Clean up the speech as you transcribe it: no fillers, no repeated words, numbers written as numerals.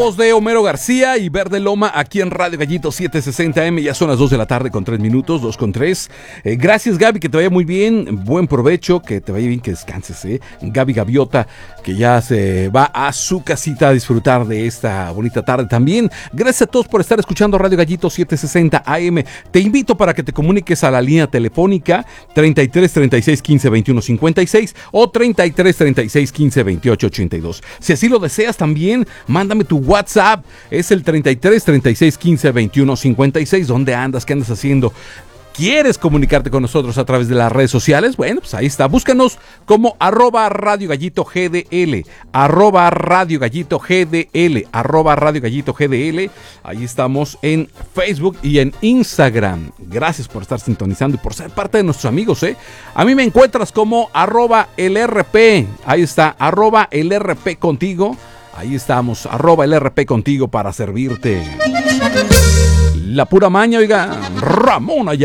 Voz de Homero García y Verde Loma aquí en Radio Gallito 760M. Ya son las 2 de la tarde con 3 minutos, 2:03. Gracias, Gaby, que te vaya muy bien. Buen provecho, que te vaya bien, que descanses. Gaby Gaviota, que ya se va a su casita a disfrutar de esta bonita tarde también. Gracias a todos por estar escuchando Radio Gallito 760 AM. Te invito para que te comuniques a la línea telefónica 33 36 15 21 56 o 33 36 15 28 82. Si así lo deseas también, mándame tu WhatsApp, es el 33 36 15 21 56. ¿Dónde andas? ¿Qué andas haciendo? ¿Quieres comunicarte con nosotros a través de las redes sociales? Bueno, pues ahí está. Búscanos como @Radio Gallito GDL, @Radio Gallito GDL, @Radio Gallito GDL. Ahí estamos en Facebook y en Instagram. Gracias por estar sintonizando y por ser parte de nuestros amigos, A mí me encuentras como @LRP. Ahí está, @LRP contigo. Ahí estamos, @LRP contigo para servirte. La pura maña, oiga, Ramón allá.